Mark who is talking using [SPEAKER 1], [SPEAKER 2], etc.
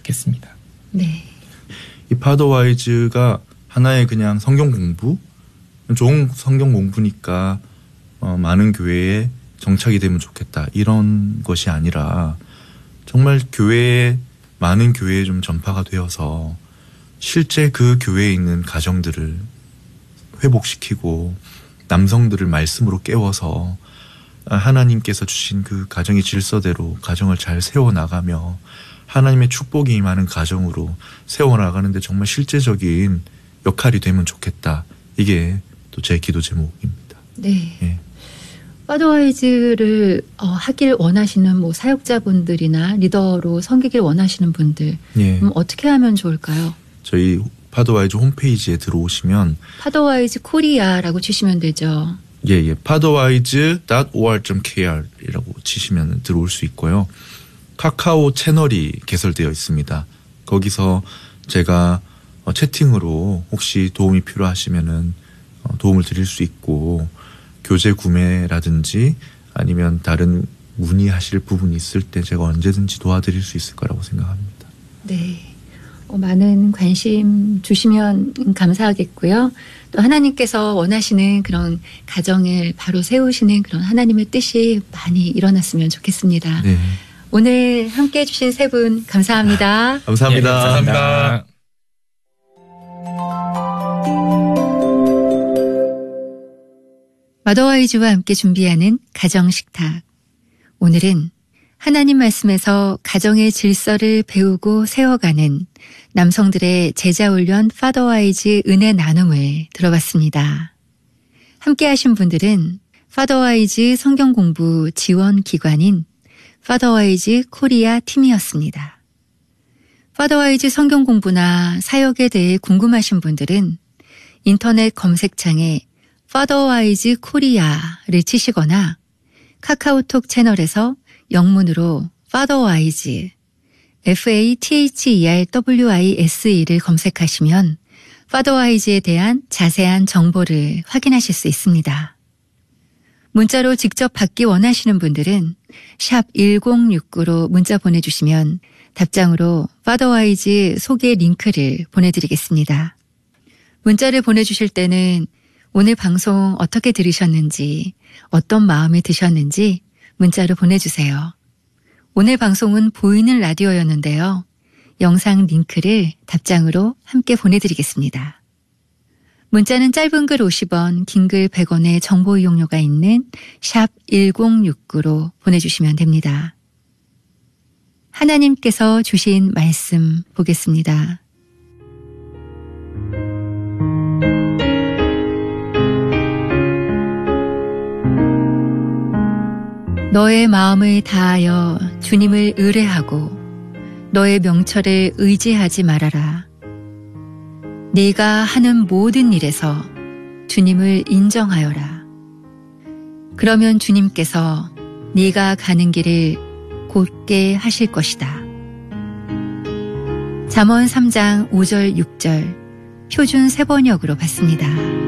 [SPEAKER 1] 좋겠습니다.
[SPEAKER 2] 네.
[SPEAKER 3] 이 파더와이즈가 하나의 그냥 성경 공부, 좋은 성경 공부니까 많은 교회에 정착이 되면 좋겠다 이런 것이 아니라 정말 많은 교회에 좀 전파가 되어서 실제 그 교회에 있는 가정들을 회복시키고 남성들을 말씀으로 깨워서 하나님께서 주신 그 가정의 질서대로 가정을 잘 세워나가며 하나님의 축복이 임하는 가정으로 세워나가는데 정말 실제적인 역할이 되면 좋겠다. 이게 또 제 기도 제목입니다.
[SPEAKER 2] 네.
[SPEAKER 3] 예.
[SPEAKER 2] 파더와이즈를 하길 원하시는 뭐 사역자분들이나 리더로 섬기길 원하시는 분들
[SPEAKER 3] 예.
[SPEAKER 2] 어떻게 하면 좋을까요?
[SPEAKER 3] 저희 파더와이즈 홈페이지에 들어오시면
[SPEAKER 2] 파더와이즈 코리아라고 치시면 되죠.
[SPEAKER 3] 예. pathwise.or.kr이라고 치시면 들어올 수 있고요. 카카오 채널이 개설되어 있습니다. 거기서 제가 채팅으로 혹시 도움이 필요하시면은 도움을 드릴 수 있고 교재 구매라든지 아니면 다른 문의하실 부분이 있을 때 제가 언제든지 도와드릴 수 있을 거라고 생각합니다.
[SPEAKER 2] 네. 많은 관심 주시면 감사하겠고요. 또 하나님께서 원하시는 그런 가정을 바로 세우시는 그런 하나님의 뜻이 많이 일어났으면 좋겠습니다.
[SPEAKER 3] 네.
[SPEAKER 2] 오늘 함께해 주신 세 분 감사합니다.
[SPEAKER 3] 감사합니다.
[SPEAKER 1] 예, 감사합니다.
[SPEAKER 2] 마더와이즈와 함께 준비하는 가정식탁. 오늘은 하나님 말씀에서 가정의 질서를 배우고 세워가는 남성들의 제자훈련 파더와이즈 은혜 나눔을 들어봤습니다. 함께 하신 분들은 파더와이즈 성경공부 지원기관인 파더와이즈 코리아 팀이었습니다. 파더와이즈 성경공부나 사역에 대해 궁금하신 분들은 인터넷 검색창에 파더와이즈 코리아를 치시거나 카카오톡 채널에서 영문으로 파더와이즈 FATHERWISE를 검색하시면 파더와이즈에 대한 자세한 정보를 확인하실 수 있습니다. 문자로 직접 받기 원하시는 분들은 샵 1069로 문자 보내주시면 답장으로 파더와이즈 소개 링크를 보내드리겠습니다. 문자를 보내주실 때는 오늘 방송 어떻게 들으셨는지, 어떤 마음이 드셨는지 문자로 보내주세요. 오늘 방송은 보이는 라디오였는데요. 영상 링크를 답장으로 함께 보내드리겠습니다. 문자는 짧은 글 50원, 긴 글 100원의 정보 이용료가 있는 샵 1069로 보내주시면 됩니다. 하나님께서 주신 말씀 보겠습니다. 너의 마음을 다하여 주님을 의뢰하고 너의 명철을 의지하지 말아라. 네가 하는 모든 일에서 주님을 인정하여라. 그러면 주님께서 네가 가는 길을 곧게 하실 것이다. 잠언 3장 5절 6절 표준 세번역으로 봤습니다.